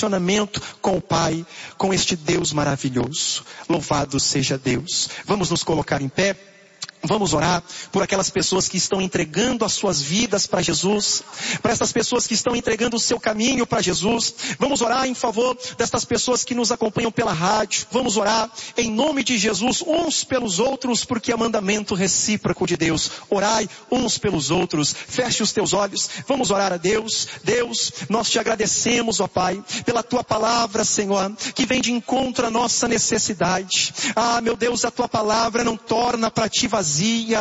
relacionamento com o Pai, com este Deus maravilhoso. Louvado seja Deus. Vamos nos colocar em pé. Vamos orar por aquelas pessoas que estão entregando as suas vidas para Jesus, para essas pessoas que estão entregando o seu caminho para Jesus. Vamos orar em favor destas pessoas que nos acompanham pela rádio. Vamos orar em nome de Jesus, uns pelos outros, porque é mandamento recíproco de Deus. Orai uns pelos outros. Feche os teus olhos. Vamos orar a Deus. Deus, nós te agradecemos, ó Pai, pela tua palavra, Senhor, que vem de encontro à nossa necessidade. Ah, meu Deus, a tua palavra não torna para ti vazia,